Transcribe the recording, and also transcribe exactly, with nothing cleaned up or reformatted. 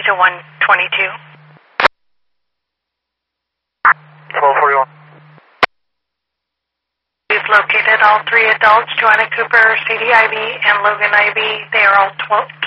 to one twenty-two. twelve forty-one. We've located all three adults, Joanna Cooper, Sadie Ivy, and Logan Ivy. They are all twelve.